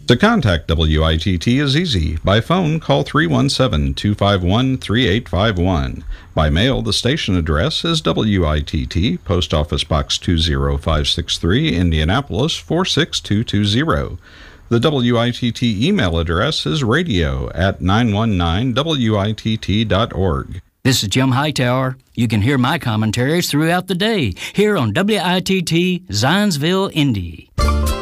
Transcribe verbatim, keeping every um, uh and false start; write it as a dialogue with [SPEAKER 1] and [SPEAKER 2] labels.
[SPEAKER 1] To contact W I T T is easy. By phone, call three one seven, two five one, three eight five one. By mail, the station address is W I T T, Post Office Box two zero five six three, Indianapolis four six two two zero. The W I T T email address is radio at nine one nine W I T T dot org.
[SPEAKER 2] This is Jim Hightower. You can hear my commentaries throughout the day here on W I T T Zionsville, Indy.